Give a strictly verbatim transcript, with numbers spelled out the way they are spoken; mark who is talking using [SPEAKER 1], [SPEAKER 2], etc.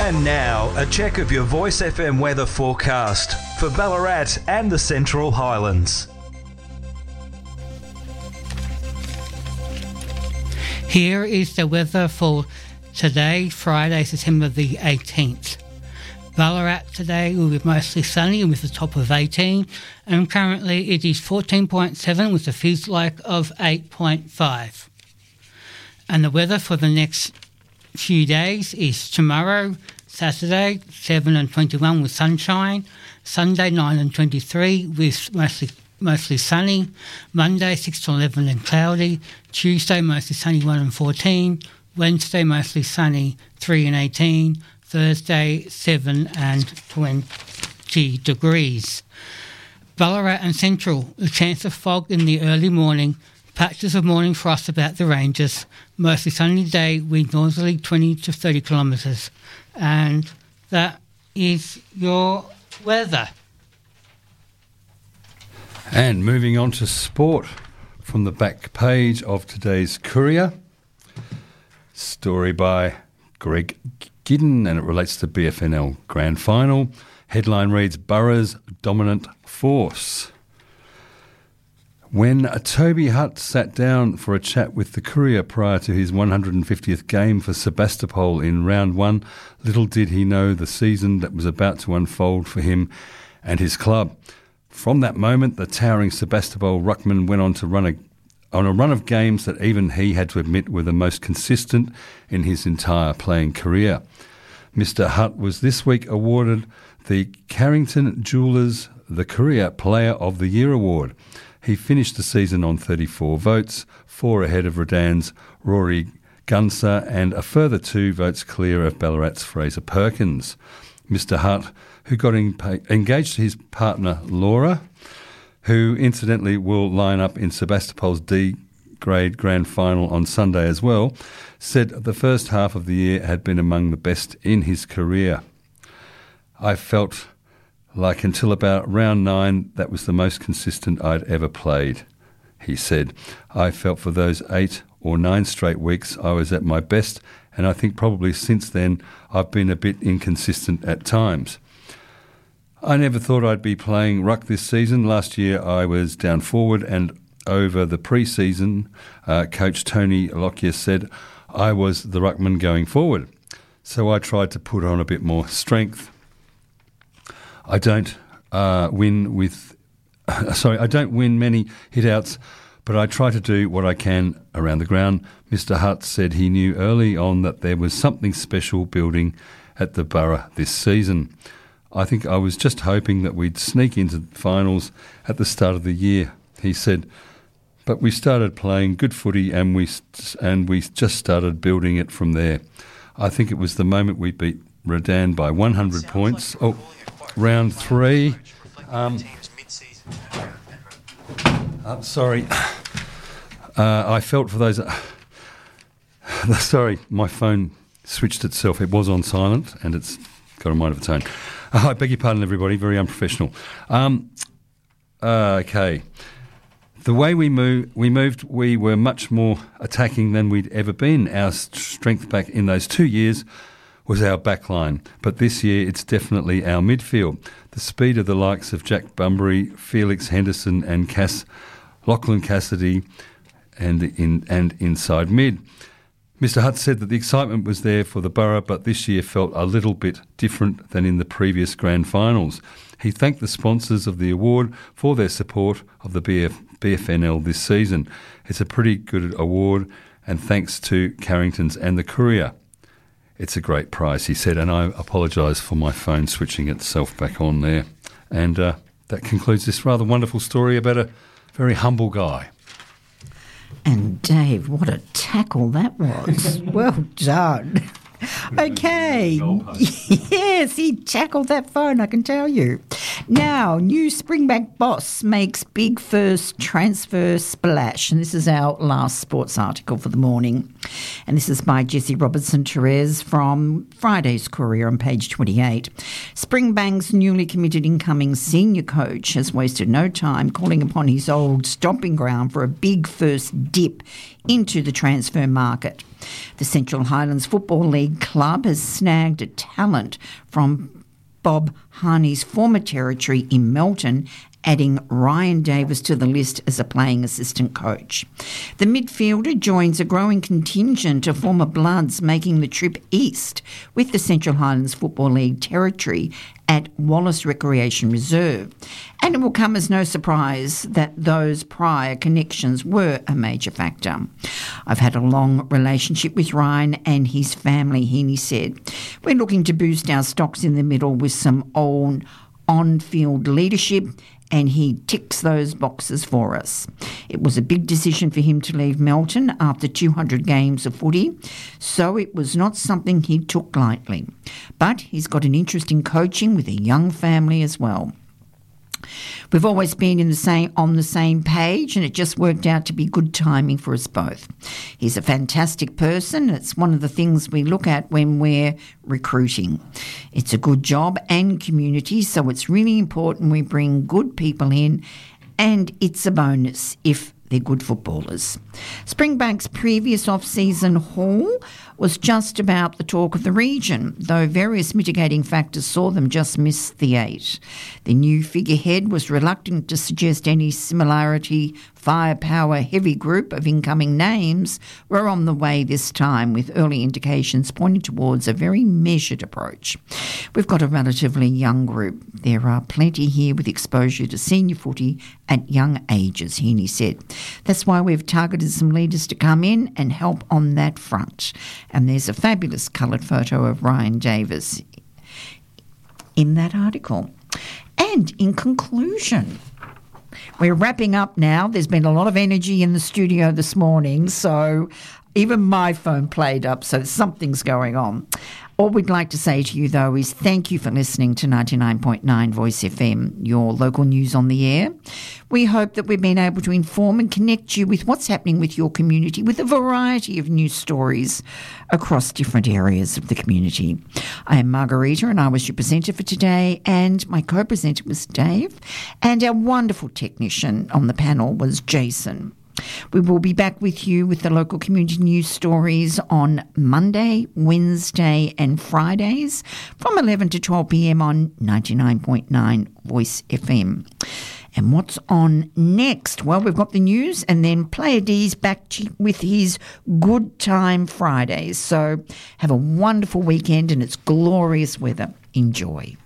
[SPEAKER 1] And now, a check of your Voice F M weather forecast for Ballarat and the Central Highlands.
[SPEAKER 2] Here is the weather for today, Friday, September the eighteenth. Ballarat today will be mostly sunny with a top of eighteen, and currently it is fourteen point seven with a fizz like of eight point five. And the weather for the next few days is tomorrow, Saturday, seven and twenty-one with sunshine, Sunday, nine and twenty-three with mostly mostly sunny, Monday, six to eleven and cloudy, Tuesday, mostly sunny, one and fourteen, Wednesday, mostly sunny, three and eighteen, Thursday, seven and twenty degrees. Ballarat and Central, a chance of fog in the early morning, patches of morning frost about the ranges, mostly sunny day, wind northerly twenty to thirty kilometres. And that is your weather.
[SPEAKER 3] And moving on to sport from the back page of today's Courier. Story by Greg Giddon, and it relates to B F N L Grand Final. Headline reads, Borough's dominant force. When Toby Hutt sat down for a chat with the Courier prior to his one hundred fiftieth game for Sebastopol in round one, little did he know the season that was about to unfold for him and his club. From that moment, the towering Sebastopol ruckman went on to run a, on a run of games that even he had to admit were the most consistent in his entire playing career. Mister Hutt was this week awarded the Carrington Jewellers The Courier Player of the Year award. He finished the season on thirty-four votes, four ahead of Redan's Rory Gunser and a further two votes clear of Ballarat's Fraser Perkins. Mister Hutt, who got in, engaged to his partner Laura, who incidentally will line up in Sebastopol's D-grade grand final on Sunday as well, said the first half of the year had been among the best in his career. I felt like until about round nine that was the most consistent I'd ever played, he said. I felt for those eight or nine straight weeks I was at my best, and I think probably since then I've been a bit inconsistent at times. I never thought I'd be playing ruck this season. Last year I was down forward, and over the pre-season, uh, Coach Tony Lockyer said I was the ruckman going forward. So I tried to put on a bit more strength. I don't uh, win with, sorry, I don't win many hit-outs, but I try to do what I can around the ground. Mister Hutt said he knew early on that there was something special building at the Borough this season. I think I was just hoping that we'd sneak into the finals at the start of the year, he said. But we started playing good footy and we and we just started building it from there. I think it was the moment we beat Redan by one hundred points. Oh, round three. Um, uh, sorry. Uh, I felt for those... Uh, sorry, my phone switched itself. It was on silent and it's got a mind of its own. Uh, I beg your pardon, everybody. Very unprofessional. Um, uh, okay. The way we, move, we moved, we were much more attacking than we'd ever been. Our strength back in those two years was our back line, but this year it's definitely our midfield. The speed of the likes of Jack Bunbury, Felix Henderson and Cass, Lachlan Cassidy and, in, and inside mid. Mister Hutt said that the excitement was there for the Borough, but this year felt a little bit different than in the previous grand finals. He thanked the sponsors of the award for their support of the B F, B F N L this season. It's a pretty good award, and thanks to Carrington's and the Courier. It's a great prize, he said, and I apologise for my phone switching itself back on there. And uh, that concludes this rather wonderful story about a very humble guy.
[SPEAKER 4] And Dave, what a tackle that was. Well done. Okay. Yes, he tackled that phone, I can tell you. Now, new Springbank boss makes big first transfer splash. And this is our last sports article for the morning. And this is by Jesse Robertson-Therese from Friday's Courier on page twenty-eight. Springbank's newly committed incoming senior coach has wasted no time calling upon his old stomping ground for a big first dip into the transfer market. The Central Highlands Football League club has snagged a talent from Bob Harney's former territory in Melton, adding Ryan Davis to the list as a playing assistant coach. The midfielder joins a growing contingent of former Bloods making the trip east with the Central Highlands Football League territory at Wallace Recreation Reserve. And it will come as no surprise that those prior connections were a major factor. I've had a long relationship with Ryan and his family, Heaney said. We're looking to boost our stocks in the middle with some old on-field leadership, and he ticks those boxes for us. It was a big decision for him to leave Melton after two hundred games of footy, so it was not something he took lightly. But he's got an interest in coaching with a young family as well. We've always been in the same on the same page, and it just worked out to be good timing for us both. He's a fantastic person. It's one of the things we look at when we're recruiting. It's a good job and community, so it's really important we bring good people in, and it's a bonus if they're good footballers. Springbank's previous off-season haul was just about the talk of the region, though various mitigating factors saw them just miss the eight. The new figurehead was reluctant to suggest any similarity. Firepower heavy group of incoming names were on the way this time, with early indications pointing towards a very measured approach. We've got a relatively young group. There are plenty here with exposure to senior footy at young ages, Heaney said. That's why we've targeted some leaders to come in and help on that front. And there's a fabulous coloured photo of Ryan Davis in that article. And in conclusion, we're wrapping up now. There's been a lot of energy in the studio this morning, so even my phone played up, so something's going on. All we'd like to say to you, though, is thank you for listening to ninety-nine point nine Voice F M, your local news on the air. We hope that we've been able to inform and connect you with what's happening with your community, with a variety of news stories across different areas of the community. I am Margarita, and I was your presenter for today, and my co-presenter was Dave, and our wonderful technician on the panel was Jason. We will be back with you with the local community news stories on Monday, Wednesday and Fridays from eleven to twelve p.m. on ninety-nine point nine Voice F M. And what's on next? Well, we've got the news, and then Player D's back with his Good Time Fridays. So have a wonderful weekend, and it's glorious weather. Enjoy.